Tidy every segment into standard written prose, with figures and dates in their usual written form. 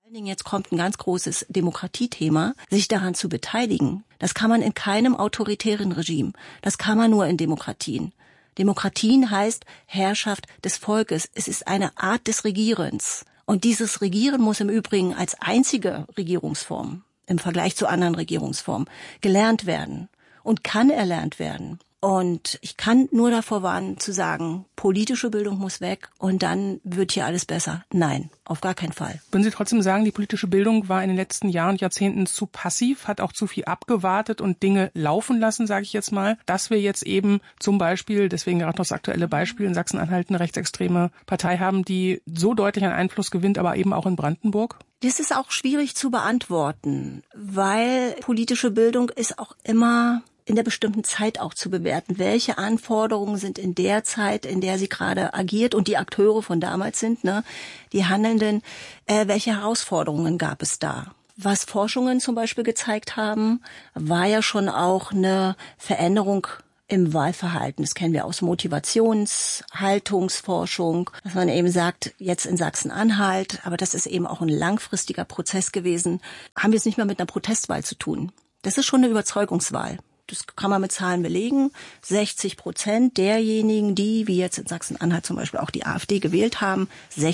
Jetzt kommt ein ganz großes Demokratiethema, sich daran zu beteiligen. Das kann man in keinem autoritären Regime. Das kann man nur in Demokratien. Demokratien heißt Herrschaft des Volkes. Es ist eine Art des Regierens. Und dieses Regieren muss im Übrigen als einzige Regierungsform im Vergleich zu anderen Regierungsformen gelernt werden und kann erlernt werden. Und ich kann nur davor warnen, zu sagen, politische Bildung muss weg und dann wird hier alles besser. Nein, auf gar keinen Fall. Würden Sie trotzdem sagen, die politische Bildung war in den letzten Jahren und Jahrzehnten zu passiv, hat auch zu viel abgewartet und Dinge laufen lassen, sage ich jetzt mal, dass wir jetzt eben zum Beispiel, deswegen gerade noch das aktuelle Beispiel, in Sachsen-Anhalt eine rechtsextreme Partei haben, die so deutlich an Einfluss gewinnt, aber eben auch in Brandenburg? Das ist auch schwierig zu beantworten, weil politische Bildung ist auch immer in der bestimmten Zeit auch zu bewerten. Welche Anforderungen sind in der Zeit, in der sie gerade agiert und die Akteure von damals sind, ne, die Handelnden, welche Herausforderungen gab es da? Was Forschungen zum Beispiel gezeigt haben, war ja schon auch eine Veränderung im Wahlverhalten. Das kennen wir aus Haltungsforschung, dass man eben sagt, jetzt in Sachsen-Anhalt, aber das ist eben auch ein langfristiger Prozess gewesen, haben wir es nicht mehr mit einer Protestwahl zu tun. Das ist schon eine Überzeugungswahl. Das kann man mit Zahlen belegen. 60% derjenigen, die, wie jetzt in Sachsen-Anhalt zum Beispiel auch die AfD gewählt haben,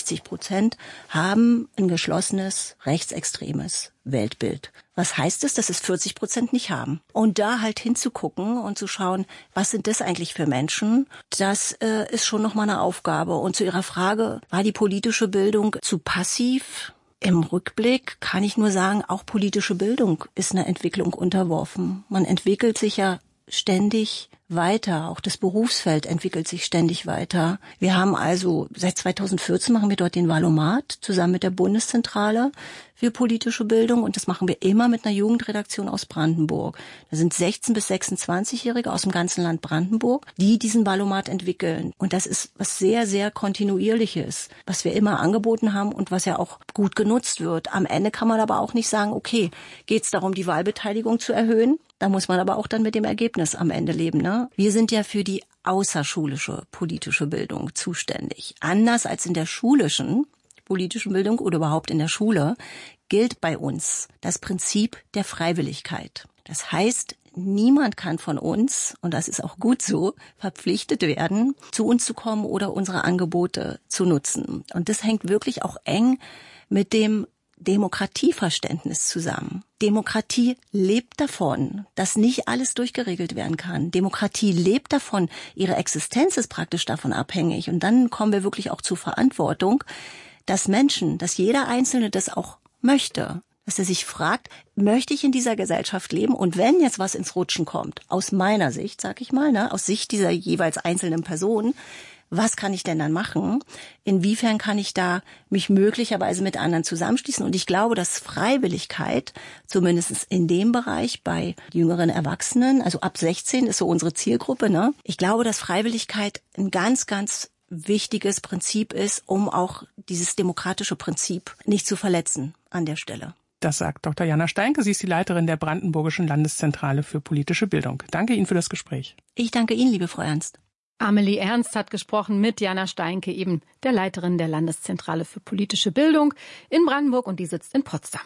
60% haben ein geschlossenes, rechtsextremes Weltbild. Was heißt es, dass es 40% nicht haben? Und da halt hinzugucken und zu schauen, was sind das eigentlich für Menschen? Das ist schon nochmal eine Aufgabe. Und zu Ihrer Frage, war die politische Bildung zu passiv? Im Rückblick kann ich nur sagen, auch politische Bildung ist einer Entwicklung unterworfen. Man entwickelt sich ja ständig weiter. Auch das Berufsfeld entwickelt sich ständig weiter. Wir haben also, seit 2014 machen wir dort den Valomat zusammen mit der Bundeszentrale für politische Bildung und das machen wir immer mit einer Jugendredaktion aus Brandenburg. Da sind 16- bis 26-Jährige aus dem ganzen Land Brandenburg, die diesen Valomat entwickeln. Und das ist was sehr, sehr Kontinuierliches, was wir immer angeboten haben und was ja auch gut genutzt wird. Am Ende kann man aber auch nicht sagen, okay, geht es darum, die Wahlbeteiligung zu erhöhen? Da muss man aber auch dann mit dem Ergebnis am Ende leben, ne? Wir sind ja für die außerschulische politische Bildung zuständig. Anders als in der schulischen politischen Bildung oder überhaupt in der Schule gilt bei uns das Prinzip der Freiwilligkeit. Das heißt, niemand kann von uns, und das ist auch gut so, verpflichtet werden, zu uns zu kommen oder unsere Angebote zu nutzen. Und das hängt wirklich auch eng mit dem Demokratieverständnis zusammen. Demokratie lebt davon, dass nicht alles durchgeregelt werden kann. Demokratie lebt davon, ihre Existenz ist praktisch davon abhängig. Und dann kommen wir wirklich auch zur Verantwortung, dass Menschen, dass jeder Einzelne das auch möchte. Dass er sich fragt, möchte ich in dieser Gesellschaft leben? Und wenn jetzt was ins Rutschen kommt, aus meiner Sicht, sag ich mal, ne, aus Sicht dieser jeweils einzelnen Person, was kann ich denn dann machen? Inwiefern kann ich da mich möglicherweise mit anderen zusammenschließen? Und ich glaube, dass Freiwilligkeit, zumindest in dem Bereich bei jüngeren Erwachsenen, also ab 16 ist so unsere Zielgruppe, ne? Ich glaube, dass Freiwilligkeit ein ganz, ganz wichtiges Prinzip ist, um auch dieses demokratische Prinzip nicht zu verletzen an der Stelle. Das sagt Dr. Jana Steinke. Sie ist die Leiterin der Brandenburgischen Landeszentrale für politische Bildung. Danke Ihnen für das Gespräch. Ich danke Ihnen, liebe Frau Ernst. Amelie Ernst hat gesprochen mit Jana Steinke, eben der Leiterin der Landeszentrale für politische Bildung in Brandenburg, und die sitzt in Potsdam.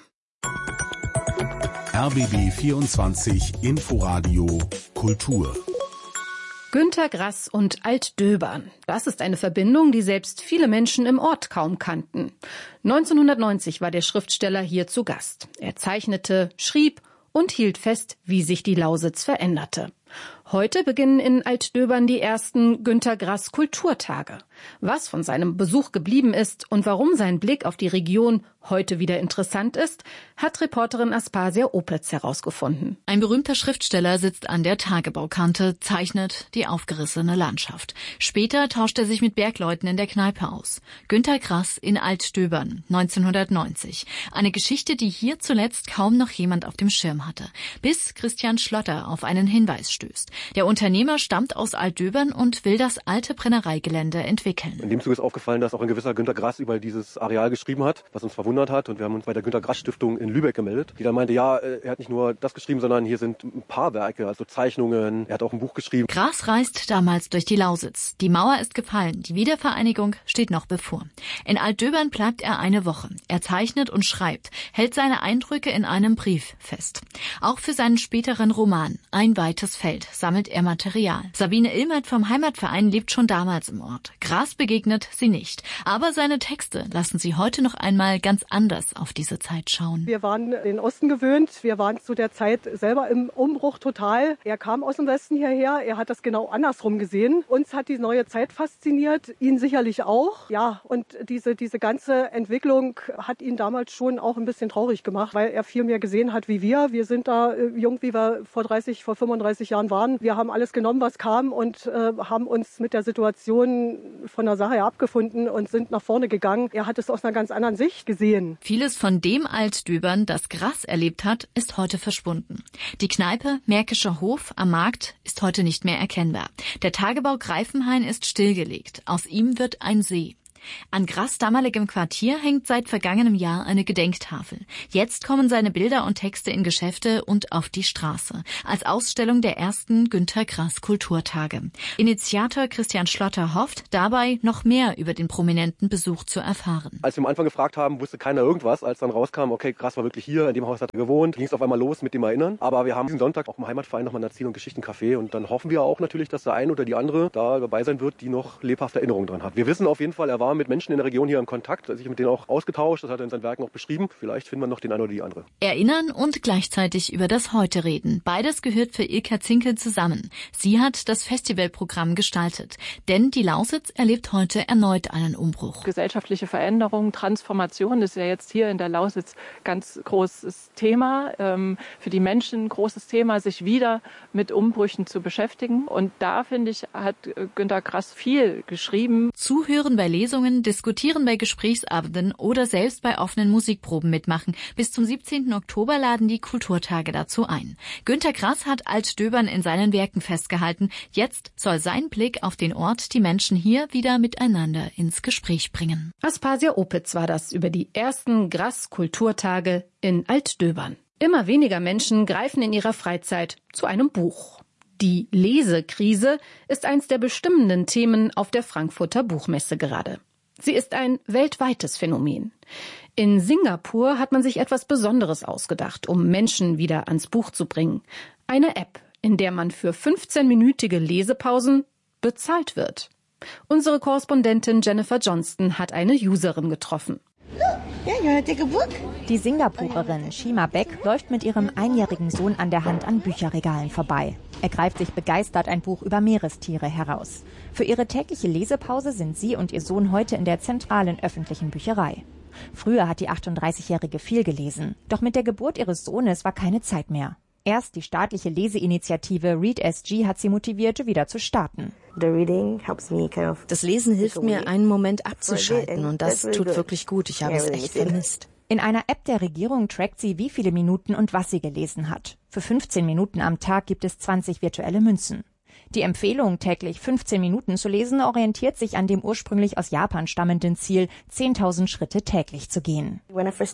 RBB 24 Inforadio Kultur. Günter Grass und Altdöbern. Das ist eine Verbindung, die selbst viele Menschen im Ort kaum kannten. 1990 war der Schriftsteller hier zu Gast. Er zeichnete, schrieb und hielt fest, wie sich die Lausitz veränderte. Heute beginnen in Altdöbern die ersten Günter Grass Kulturtage. Was von seinem Besuch geblieben ist und warum sein Blick auf die Region heute wieder interessant ist, hat Reporterin Aspasia Opitz herausgefunden. Ein berühmter Schriftsteller sitzt an der Tagebaukante, zeichnet die aufgerissene Landschaft. Später tauscht er sich mit Bergleuten in der Kneipe aus. Günter Grass in Altdöbern, 1990. Eine Geschichte, die hier zuletzt kaum noch jemand auf dem Schirm hatte. Bis Christian Schlotter auf einen Hinweis stößt. Der Unternehmer stammt aus Altdöbern und will das alte Brennereigelände entwickeln. In dem Zuge ist aufgefallen, dass auch ein gewisser Günter Grass über dieses Areal geschrieben hat, was uns verwundert hat. Und wir haben uns bei der Günter Grass Stiftung in Lübeck gemeldet, die dann meinte, ja, er hat nicht nur das geschrieben, sondern hier sind ein paar Werke, also Zeichnungen. Er hat auch ein Buch geschrieben. Grass reist damals durch die Lausitz. Die Mauer ist gefallen, die Wiedervereinigung steht noch bevor. In Altdöbern bleibt er eine Woche. Er zeichnet und schreibt, hält seine Eindrücke in einem Brief fest. Auch für seinen späteren Roman Ein weites Feld sammelt er Material. Sabine Illmert vom Heimatverein lebt schon damals im Ort. Grass begegnet sie nicht. Aber seine Texte lassen sie heute noch einmal ganz anders auf diese Zeit schauen. Wir waren den Osten gewöhnt. Wir waren zu der Zeit selber im Umbruch total. Er kam aus dem Westen hierher. Er hat das genau andersrum gesehen. Uns hat die neue Zeit fasziniert, ihn sicherlich auch. Ja, und diese ganze Entwicklung hat ihn damals schon auch ein bisschen traurig gemacht, weil er viel mehr gesehen hat wie wir. Wir sind da jung, wie wir vor 35 Jahren waren. Wir haben alles genommen, was kam und haben uns mit der Situation von der Sache her abgefunden und sind nach vorne gegangen. Er hat es aus einer ganz anderen Sicht gesehen. Vieles von dem Altdöbern, das Grass erlebt hat, ist heute verschwunden. Die Kneipe Märkischer Hof am Markt ist heute nicht mehr erkennbar. Der Tagebau Greifenhain ist stillgelegt. Aus ihm wird ein See. An Grass' damaligem Quartier hängt seit vergangenem Jahr eine Gedenktafel. Jetzt kommen seine Bilder und Texte in Geschäfte und auf die Straße. Als Ausstellung der ersten Günter Grass Kulturtage. Initiator Christian Schlotter hofft, dabei noch mehr über den prominenten Besuch zu erfahren. Als wir am Anfang gefragt haben, wusste keiner irgendwas. Als dann rauskam, okay, Grass war wirklich hier, in dem Haus hat er gewohnt, ging es auf einmal los mit dem Erinnern. Aber wir haben diesen Sonntag auch im Heimatverein nochmal ein Erzähl- und Geschichtencafé. Und dann hoffen wir auch natürlich, dass der eine oder die andere da dabei sein wird, die noch lebhafte Erinnerungen dran hat. Wir wissen auf jeden Fall, er war mit Menschen in der Region hier im Kontakt, sich mit denen auch ausgetauscht, das hat er in seinen Werken auch beschrieben. Vielleicht finden wir noch den einen oder die andere. Erinnern und gleichzeitig über das Heute reden. Beides gehört für Ilka Zinkel zusammen. Sie hat das Festivalprogramm gestaltet. Denn die Lausitz erlebt heute erneut einen Umbruch. Gesellschaftliche Veränderung, Transformation ist ja jetzt hier in der Lausitz ganz großes Thema. Für die Menschen großes Thema, sich wieder mit Umbrüchen zu beschäftigen. Und da, finde ich, hat Günter Grass viel geschrieben. Zuhören bei Lesungen, diskutieren bei Gesprächsabenden oder selbst bei offenen Musikproben mitmachen. Bis zum 17. Oktober laden die Kulturtage dazu ein. Günter Grass hat Altdöbern in seinen Werken festgehalten. Jetzt soll sein Blick auf den Ort die Menschen hier wieder miteinander ins Gespräch bringen. Aspasia Opitz war das über die ersten Grass-Kulturtage in Altdöbern. Immer weniger Menschen greifen in ihrer Freizeit zu einem Buch. Die Lesekrise ist eins der bestimmenden Themen auf der Frankfurter Buchmesse gerade. Sie ist ein weltweites Phänomen. In Singapur hat man sich etwas Besonderes ausgedacht, um Menschen wieder ans Buch zu bringen. Eine App, in der man für 15-minütige Lesepausen bezahlt wird. Unsere Korrespondentin Jennifer Johnston hat eine Userin getroffen. Die Singapurerin Shima Beck läuft mit ihrem einjährigen Sohn an der Hand an Bücherregalen vorbei. Er greift sich begeistert ein Buch über Meerestiere heraus. Für ihre tägliche Lesepause sind sie und ihr Sohn heute in der zentralen öffentlichen Bücherei. Früher hat die 38-Jährige viel gelesen. Doch mit der Geburt ihres Sohnes war keine Zeit mehr. Erst die staatliche Leseinitiative ReadSG hat sie motiviert, wieder zu starten. Das Lesen hilft mir, einen Moment abzuschalten und das tut wirklich gut. Ich habe es echt vermisst. In einer App der Regierung trackt sie, wie viele Minuten und was sie gelesen hat. Für 15 Minuten am Tag gibt es 20 virtuelle Münzen. Die Empfehlung, täglich 15 Minuten zu lesen, orientiert sich an dem ursprünglich aus Japan stammenden Ziel, 10.000 Schritte täglich zu gehen.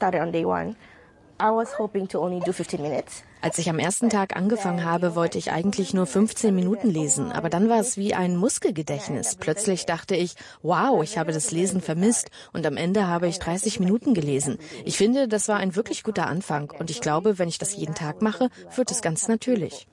Als ich am ersten Tag angefangen habe, wollte ich eigentlich nur 15 Minuten lesen. Aber dann war es wie ein Muskelgedächtnis. Plötzlich dachte ich, wow, ich habe das Lesen vermisst. Und am Ende habe ich 30 Minuten gelesen. Ich finde, das war ein wirklich guter Anfang. Und ich glaube, wenn ich das jeden Tag mache, wird es ganz natürlich.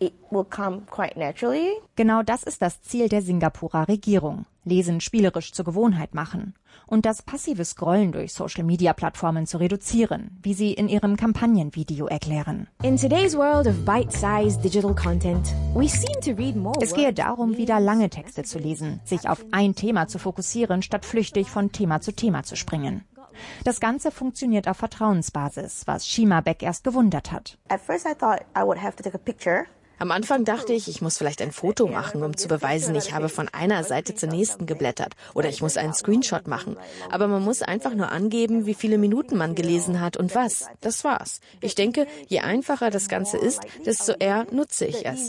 Genau das ist das Ziel der Singapurer Regierung. Lesen spielerisch zur Gewohnheit machen. Und das passive Scrollen durch Social-Media-Plattformen zu reduzieren, wie sie in ihrem Kampagnenvideo erklären. In today's world of bite-sized digital content, we seem to read more. Es gehe darum, wieder lange Texte zu lesen, sich auf ein Thema zu fokussieren, statt flüchtig von Thema zu Thema zu springen. Das Ganze funktioniert auf Vertrauensbasis, was Shima Beck erst gewundert hat. Am Anfang dachte ich muss vielleicht ein Foto machen, um zu beweisen, ich habe von einer Seite zur nächsten geblättert. Oder ich muss einen Screenshot machen. Aber man muss einfach nur angeben, wie viele Minuten man gelesen hat und was. Das war's. Ich denke, je einfacher das Ganze ist, desto eher nutze ich es.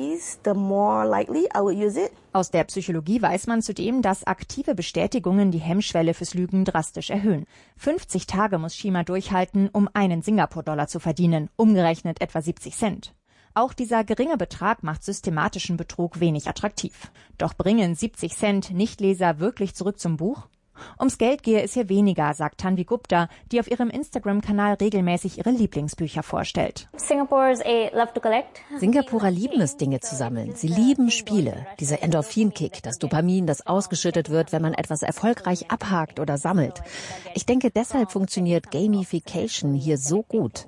Aus der Psychologie weiß man zudem, dass aktive Bestätigungen die Hemmschwelle fürs Lügen drastisch erhöhen. 50 Tage muss Shima durchhalten, um einen Singapur-Dollar zu verdienen, umgerechnet etwa 70 Cent. Auch dieser geringe Betrag macht systematischen Betrug wenig attraktiv. Doch bringen 70 Cent Nichtleser wirklich zurück zum Buch? Ums Geld gehe es hier weniger, sagt Tanvi Gupta, die auf ihrem Instagram-Kanal regelmäßig ihre Lieblingsbücher vorstellt. Singapurer lieben es, Dinge zu sammeln. Sie lieben Spiele. Dieser Endorphin-Kick, das Dopamin, das ausgeschüttet wird, wenn man etwas erfolgreich abhakt oder sammelt. Ich denke, deshalb funktioniert Gamification hier so gut.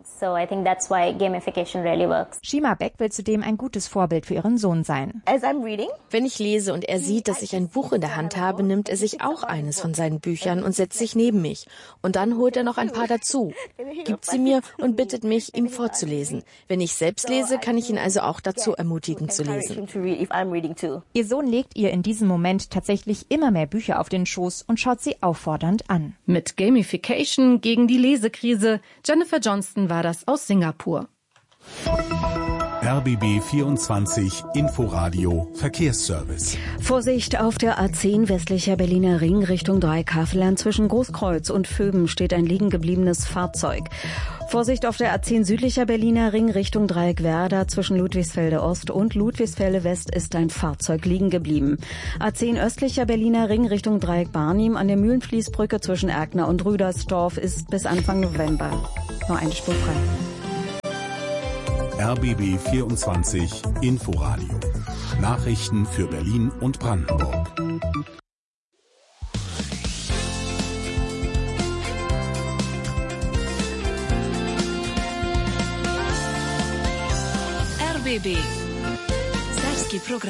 Shima Beck will zudem ein gutes Vorbild für ihren Sohn sein. Wenn ich lese und er sieht, dass ich ein Buch in der Hand habe, nimmt er sich auch eines von seinen Büchern und setzt sich neben mich. Und dann holt er noch ein paar dazu, gibt sie mir und bittet mich, ihm vorzulesen. Wenn ich selbst lese, kann ich ihn also auch dazu ermutigen zu lesen. Ihr Sohn legt ihr in diesem Moment tatsächlich immer mehr Bücher auf den Schoß und schaut sie auffordernd an. Mit Gamification gegen die Lesekrise. Jennifer Johnston war das aus Singapur. RBB 24 Inforadio Verkehrsservice. Vorsicht auf der A10 westlicher Berliner Ring Richtung Dreieckhavelland. Zwischen Großkreuz und Vöben steht ein liegen gebliebenes Fahrzeug. Vorsicht auf der A10 südlicher Berliner Ring Richtung Dreieckwerder. Zwischen Ludwigsfelde Ost und Ludwigsfelde West ist ein Fahrzeug liegen geblieben. A10 östlicher Berliner Ring Richtung Dreieck Barnim an der Mühlenfließbrücke zwischen Erkner und Rüdersdorf ist bis Anfang November nur eine Spur frei. RBB 24 Inforadio. Nachrichten für Berlin und Brandenburg. RBB Serbski program.